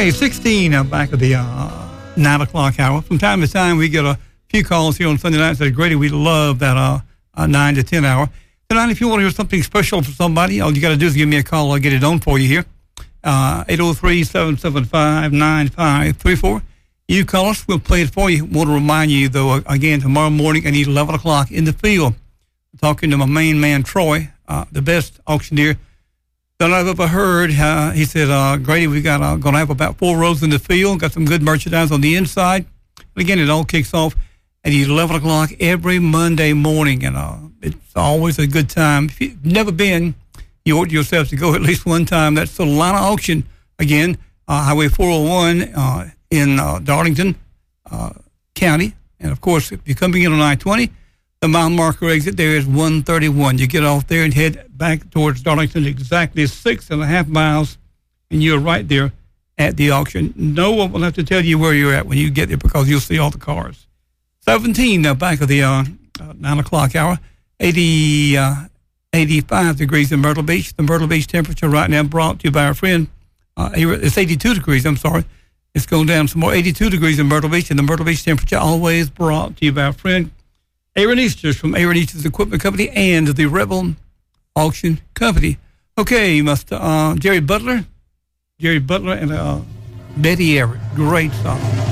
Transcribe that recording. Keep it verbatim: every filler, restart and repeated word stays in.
Okay, sixteen uh, back of the uh, nine o'clock hour. From time to time, we get a few calls here on Sunday nights that are great. We love that uh, uh, nine to ten hour. Tonight, if you want to hear something special for somebody, all you got to do is give me a call. I'll get it on for you here. Uh, eight oh three, seven seven five, nine five three four. You call us, we'll play it for you. Want to remind you, though, again, tomorrow morning at eleven o'clock in the field, talking to my main man, Troy, uh, the best auctioneer that I've ever heard. Uh, he said, uh, Grady, we got uh, going to have about four rows in the field, got some good merchandise on the inside. And again, it all kicks off at eleven o'clock every Monday morning, and uh, it's always a good time. If you've never been, you owe it to yourself to go at least one time. That's the Solana Auction, again, uh, Highway four oh one uh, in uh, Darlington uh, County. And, of course, if you're coming in on I twenty, the mile marker exit there is one thirty-one. You get off there and head back towards Darlington exactly six and a half miles, and you're right there at the auction. No one will have to tell you where you're at when you get there because you'll see all the cars. seventeen now back of the uh, uh, nine o'clock hour, eighty, uh, eighty-five degrees in Myrtle Beach. The Myrtle Beach temperature right now brought to you by our friend. Uh, it's eighty-two degrees, I'm sorry. It's going down some more, eighty-two degrees in Myrtle Beach, and the Myrtle Beach temperature always brought to you by our friend Aaron Easters from Aaron Easters Equipment Company and the Rebel Auction Company. Okay, Mister Uh, Jerry Butler, Jerry Butler and uh, Betty Everett. Great song.